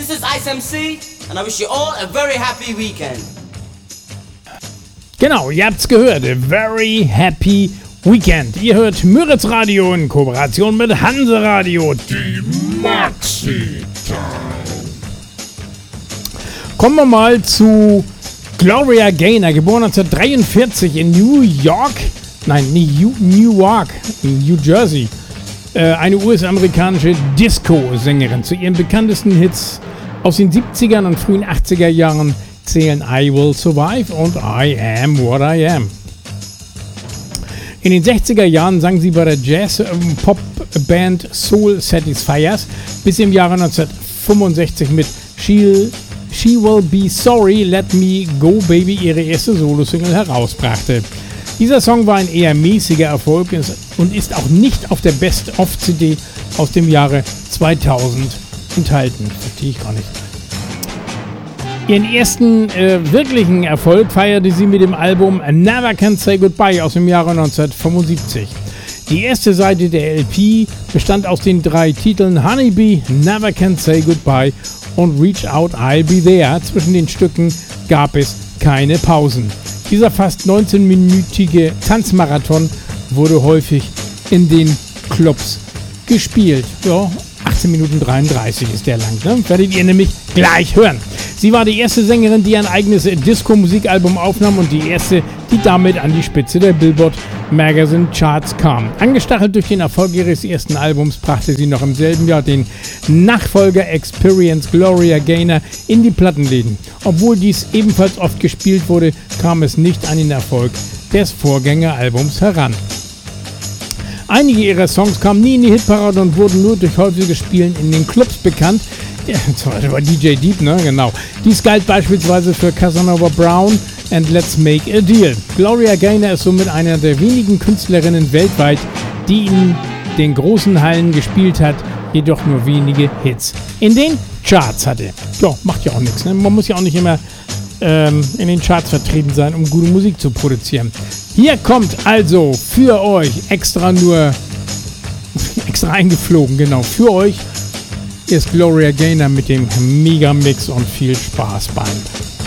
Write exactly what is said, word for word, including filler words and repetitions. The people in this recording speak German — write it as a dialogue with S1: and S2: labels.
S1: This is Ice M C and I wish you all a very happy weekend.
S2: Genau, ihr habt's gehört. A very happy weekend. Ihr hört Müritz Radio in Kooperation mit Hanse Radio. Die Maxi Time. Kommen wir mal zu Gloria Gaynor, geboren neunzehnhundertdreiundvierzig in New York. Nein, New, Newark, New Jersey. Äh, eine U S-amerikanische Disco-Sängerin. Zu ihren bekanntesten Hits aus den siebzigern und frühen achtziger Jahren zählen I Will Survive und I Am What I Am. In den sechziger Jahren sang sie bei der Jazz-Pop-Band Soul Satisfiers, bis im Jahre neunzehnhundertfünfundsechzig mit She'll, She Will Be Sorry, Let Me Go Baby ihre erste Solo-Single herausbrachte. Dieser Song war ein eher mäßiger Erfolg und ist auch nicht auf der Best-of-C D aus dem Jahre zweitausend enthalten. Verstehe ich gar nicht. Ihren ersten äh, wirklichen Erfolg feierte sie mit dem Album Never Can Say Goodbye aus dem Jahre neunzehnhundertfünfundsiebzig. Die erste Seite der L P bestand aus den drei Titeln Honeybee, Never Can Say Goodbye und Reach Out, I'll Be There. Zwischen den Stücken gab es keine Pausen. Dieser fast neunzehnminütige Tanzmarathon wurde häufig in den Clubs gespielt. Ja, achtzehn Minuten dreiunddreißig ist der lang, ne? Werdet ihr nämlich gleich hören. Sie war die erste Sängerin, die ein eigenes Disco-Musikalbum aufnahm und die erste, die damit an die Spitze der Billboard Magazine Charts kam. Angestachelt durch den Erfolg ihres ersten Albums brachte sie noch im selben Jahr den Nachfolger Experience Gloria Gaynor in die Plattenläden. Obwohl dies ebenfalls oft gespielt wurde, kam es nicht an den Erfolg des Vorgängeralbums heran. Einige ihrer Songs kamen nie in die Hitparade und wurden nur durch häufiges Spielen in den Clubs bekannt. Ja, zum Beispiel bei D J Deep, ne? Genau. Dies galt beispielsweise für Casanova Brown and Let's Make a Deal. Gloria Gaynor ist somit einer der wenigen Künstlerinnen weltweit, die in den großen Hallen gespielt hat, jedoch nur wenige Hits in den Charts hatte. Ja, macht ja auch nichts, ne? Man muss ja auch nicht immer ähm, in den Charts vertreten sein, um gute Musik zu produzieren. Hier kommt also für euch extra nur extra eingeflogen, genau, für euch ist Gloria Gaynor mit dem Megamix und viel Spaß beim